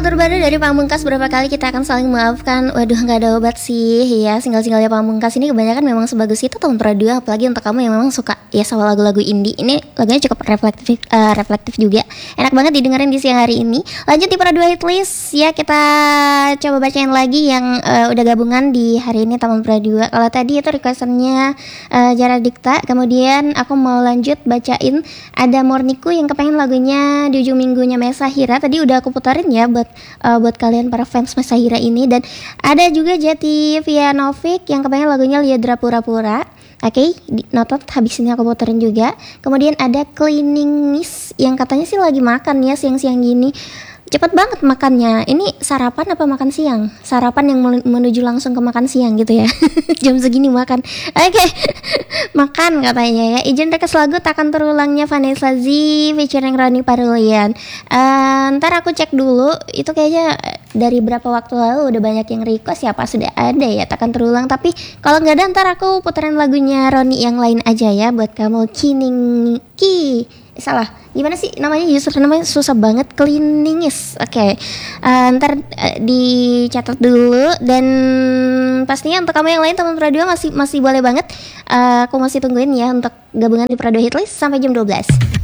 single terbaru dari Pamungkas. Berapa kali kita akan saling memaafkan. Waduh, gak ada obat sih ya. Single-singlenya Pamungkas ini kebanyakan memang sebagus itu tahun perdua. Apalagi untuk kamu yang memang suka ya sama lagu-lagu indie. Ini lagunya cukup reflektif juga. Enak banget didengerin di siang hari ini. Lanjut di perdua hitlist ya, kita coba bacain lagi yang udah gabungan di hari ini tahun perdua. Kalau tadi itu requestannya Jara Dikta. Kemudian aku mau lanjut bacain ada Morniku yang kepengen lagunya di ujung minggunya Mesahira. Tadi udah aku putarin ya buat kalian para fans Mesahira ini. Dan ada juga Jati Vianovic yang kepengen lagunya Liadra Pura-Pura. Oke, notot, habis ini aku puterin juga. Kemudian ada Cleaning Miss yang katanya sih lagi makan ya siang-siang gini. Cepet banget makannya. Ini sarapan apa makan siang? Sarapan yang menuju langsung ke makan siang gitu ya. Jam segini makan. Oke. Makan katanya ya. Izin request lagu Takkan Terulangnya Vanessa Z featuring Roni Parulian. Ntar aku cek dulu. Itu kayaknya dari berapa waktu lalu udah banyak yang request ya. Apa sudah ada ya Takkan Terulang. Tapi kalau nggak ada ntar aku puterin lagunya Roni yang lain aja ya buat kamu. Salah, gimana sih namanya, namanya susah banget, Cleaningis. Oke. Ntar dicatat dulu. Dan pastinya untuk kamu yang lain teman Pradua masih boleh banget. Aku masih tungguin ya untuk gabungan di Pradua Hitlist sampai jam 12.